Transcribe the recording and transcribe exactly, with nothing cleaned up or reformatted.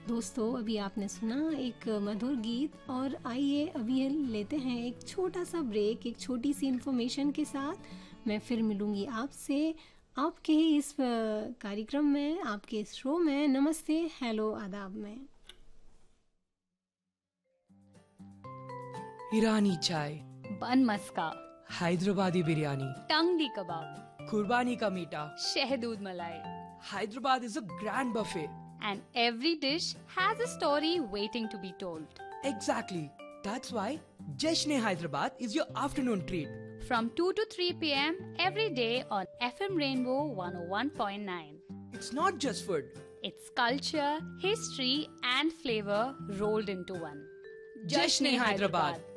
दोस्तों, अभी आपने सुना एक मधुर गीत और आइए अभी लेते हैं एक छोटा सा ब्रेक। एक छोटी सी इन्फॉर्मेशन के साथ मैं फिर मिलूंगी आपसे आपके इस कार्यक्रम में, आपके इस शो में नमस्ते हेलो आदाब में। ईरानी चाय, बन मस्का, हैदराबादी बिरयानी, टंगडी कबाब, कुर्बानी का मीठा, शहदूद मलाई। Hyderabad is a grand buffet. And every dish has a story waiting to be told. Exactly. That's why Jashn-e Hyderabad is your afternoon treat. From two to three p.m. every day on F M Rainbow one oh one point nine. It's not just food. It's culture, history and flavor rolled into one. Jashn-e Hyderabad.